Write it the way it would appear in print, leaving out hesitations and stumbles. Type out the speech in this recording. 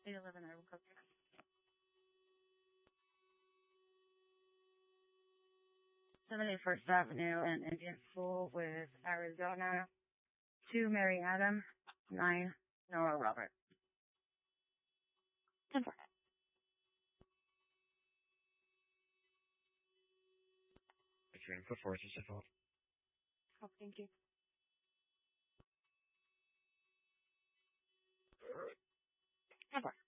811 Irwin Cook. 71st Avenue and Indian School with Arizona. 2 Mary Adam. 9 Noah Robert. 10-4. Put forth is default. Oh, thank you. 10-4.